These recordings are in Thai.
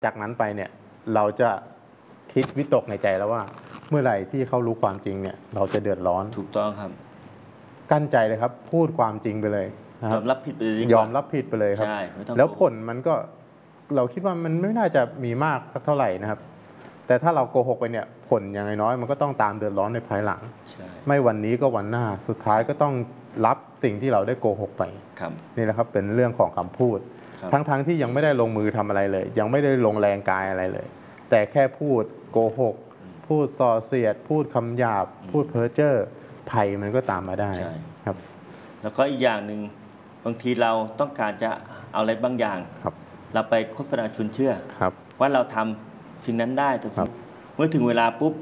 จากนั้นไปเนี่ยเราจะคิดวิตกในใจแล้วว่าเมื่อไหร่ที่เขารู้ความจริงเนี่ยเราจะเดือดร้อนถูกต้องครับกั้นใจเลยครับพูดความจริงไปเลยยอมรับผิดไปเลยยอมรับผิดไปเลยครับแล้วผลมันก็เราคิดว่ามันไม่น่าจะมีมากสักเท่าไหร่นะครับแต่ถ้าเราโกหกไปเนี่ยผลอย่างน้อยมันก็ต้องตามเดือดร้อนในภายหลังไม่วันนี้ก็วันหน้าสุดท้ายก็ต้องรับสิ่งที่เราได้โกหกไปนี่แหละครับเป็นเรื่องของคำพูดทั้งที่ยังไม่ได้ลงมือทำอะไรเลยยังไม่ได้ลงแรงกายอะไรเลยแต่แค่พูดโกหกพูดส่อเสียดพูดคำหยาบพูดเพ้อเจ้อภัยมันก็ตามมาได้ครับแล้วก็อีกอย่างหนึ่งบางทีเราต้องการจะเอาอะไรบางอย่างเราไปโฆษณาชวนเชื่อว่าเราทำสิ่งนั้นได้แต่เมื่อถึงเวลาปุ๊บ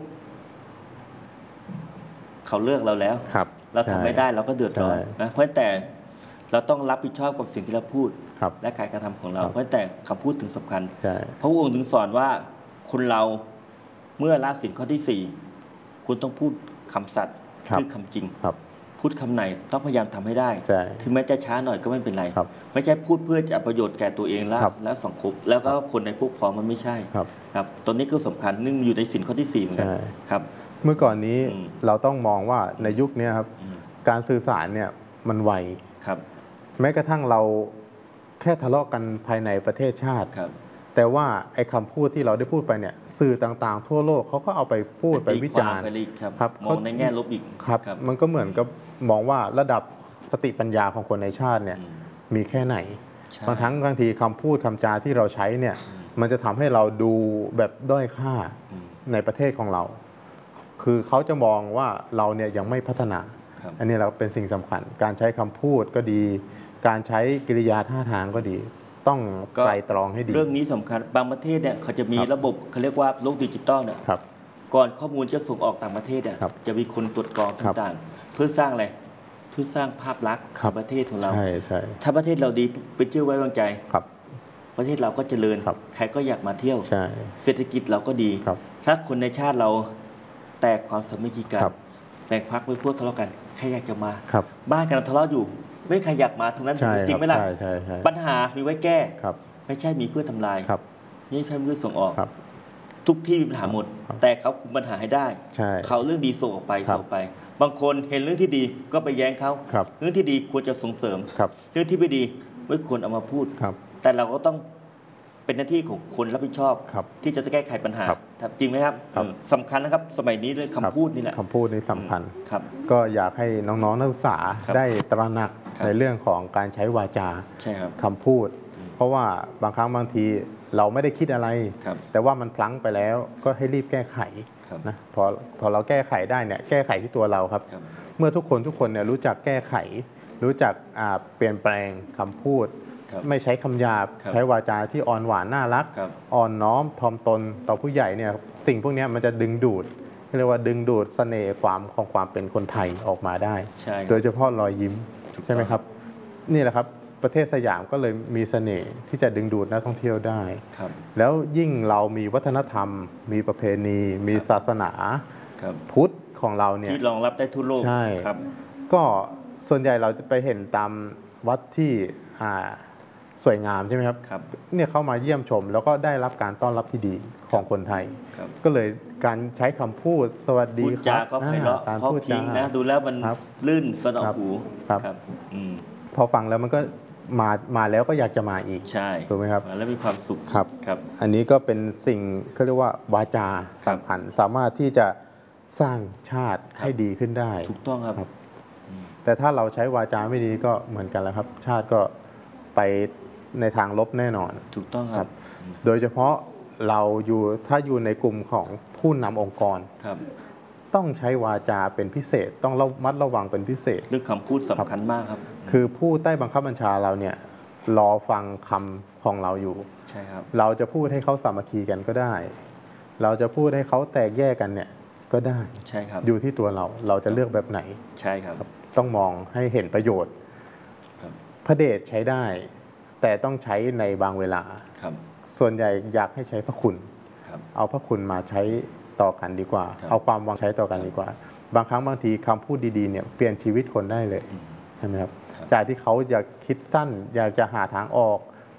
เขาเลือกเราแล้วเราทำไม่ได้เราก็เดือดร้อนนะเพราะแต่เราต้องรับผิดชอบกับสิ่งที่เราพูดและการกระทำของเราเพราะแต่คำพูดถึงสำคัญพระองค์ถึงสอนว่าคนเราเมื่อละศีลข้อที่4คุณต้องพูดคำสัตย์คือคำจริงพูดคำไหนต้องพยายามทำให้ได้ถึงแม้จะช้าหน่อยก็ไม่เป็นไรไม่ใช่พูดเพื่อจะประโยชน์แก่ตัวเองและสังคมแล้วก็คนในพวกพ้องมันไม่ใช่ครับตอนนี้ก็สำคัญนึ่งอยู่ในศีลข้อที่4เหมือนกันครับเมื่อก่อนนี้เราต้องมองว่าในยุคนี้ครับการสื่อสารเนี่ยมันไวแม้กระทั่งเราแค่ทะเลาะกันภายในประเทศชาติแต่ว่าไอ้คำพูดที่เราได้พูดไปเนี่ยสื่อต่างๆทั่วโลกเขาก็เอาไปพูดไปวิจารณ์ครับมองในแง่ลบอีกครับมันก็เหมือนกับมองว่าระดับสติปัญญาของคนในชาติเนี่ยมีแค่ไหนบางทีคำพูดคำจาที่เราใช้เนี่ยมันจะทำให้เราดูแบบด้อยค่าในประเทศของเราคือเขาจะมองว่าเราเนี่ยยังไม่พัฒนาอันนี้เราเป็นสิ่งสำคัญการใช้คำพูดก็ดีการใช้กิริยาท่าทางก็ดีต้องไตร่ตรองให้ดีเรื่องนี้สำคัญบางประเทศเนี่ยเขาจะมีระบบเขาเรียกว่าโลกดิจิตอลเนี่ยก่อนข้อมูลจะส่งออกต่างประเทศเนี่ยจะมีคนตรวจกรองต่างๆเพื่อสร้างอะไรเพื่อสร้างภาพลักษณ์ของประเทศของเราถ้าประเทศเราดีเป็นชื่อไว้วางใจประเทศเราก็เจริญใครก็อยากมาเที่ยวเศรษฐกิจเราก็ดีถ้าคนในชาติเราแตกความสามัคคีกันแบ่งพรรคไปพวกทะเลาะกันใครอยากจะมาบ้านกันทะเลาะอยู่ไม่ใครอยากมาตรงนั้นจริงไหมล่ะปัญหามีไว้แก้ไม่ใช่มีเพื่อทำลายนี่ใช่เพื่อส่งออกทุกที่มีปัญหาหมดแต่เขาคุมปัญหาให้ได้เขาเรื่องดีส่งออกไปบางคนเห็นเรื่องที่ดีก็ไปแย้งเขาเรื่องที่ดีควรจะส่งเสริมเรื่องที่ไม่ดีไม่ควรเอามาพูดแต่เราก็ต้องเป็นหน้าที่ของคนรับผิดชอบที่จะแก้ไขปัญหาจริงไหมครับสำคัญนะครับสมัยนี้เลยคำพูดนี่แหละคำพูดนี่สำคัญก็อยากให้น้องๆนักศึกษาได้ตระหนักในเรื่องของการใช้วาจาคำพูดเพราะว่าบางครั้งบางทีเราไม่ได้คิดอะไรแต่ว่ามันพลั้งไปแล้วก็ให้รีบแก้ไขนะพอเราแก้ไขได้เนี่ยแก้ไขที่ตัวเราครับเมื่อทุกคนเนี่ยรู้จักแก้ไขรู้จักเปลี่ยนแปลงคำพูดไม่ใช้คำหยาบใช้วาจาที่อ่อนหวานน่ารักอ่อนน้อมถ่อมตนต่อผู้ใหญ่เนี่ยสิ่งพวกนี้มันจะดึงดูดเรียกว่าดึงดูดเสน่ห์ความเป็นคนไทยออกมาได้โดยเฉพาะรอยยิ้มใช่ไหมครับนี่แหละครับประเทศสยามก็เลยมีเสน่ห์ที่จะดึงดูดนักท่องเที่ยวได้แล้วยิ่งเรามีวัฒนธรรมมีประเพณีมีศาสนาพุทธของเราเนี่ยที่รองรับได้ทั่วโลกใช่ก็ส่วนใหญ่เราจะไปเห็นตามวัดที่สวยงามใช่ไหมครับเนี่ยเข้ามาเยี่ยมชมแล้วก็ได้รับการต้อนรับที่ดีของคนไทยก็เลยการใช้คำพูดสวัสดีครับพูดจาก็ไพเราะเพราะพิงนะดูแล้วมันลื่นสนอหูครับพอฟังแล้วมันก็มาแล้วก็อยากจะมาอีกใช่ถูกไหมครับแล้วมีความสุขครับอันนี้ก็เป็นสิ่งเขาเรียกว่าวาจาสำคัญสามารถที่จะสร้างชาติให้ดีขึ้นได้ถูกต้องครับแต่ถ้าเราใช้วาจาไม่ดีก็เหมือนกันแล้วครับชาติก็ไปในทางลบแน่นอนถูกต้องครับโดยเฉพาะเราถ้าอยู่ในกลุ่มของผู้นำองค์กรต้องใช้วาจาเป็นพิเศษต้องระมัดระวังเป็นพิเศษเรื่องคำพูดสำคัญมากครับคือผู้ใต้บังคับบัญชาเราเนี่ยรอฟังคำของเราอยู่ใช่ครับเราจะพูดให้เขาสามัคคีกันก็ได้เราจะพูดให้เขาแตกแยกกันเนี่ยก็ได้ใช่ครับอยู่ที่ตัวเราจะเลือกแบบไหนใช่ครับต้องมองให้เห็นประโยชน์พระเดชใช้ได้แต่ต้องใช้ในบางเวลาส่วนใหญ่อยากให้ใช้พระคุณเอาพระคุณมาใช้ต่อกันดีกว่าเอาความวางใช้ต่อกันดีกว่าบางครั้งบางทีคำพูดดีๆเนี่ยเปลี่ยนชีวิตคนได้เลยใช่ไหมครับจากที่เขาอยากคิดสั้นอยากจะหาทางออก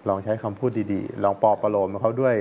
ลองใช้คำพูดดีๆ ลองปลอบประโลมเขาด้วย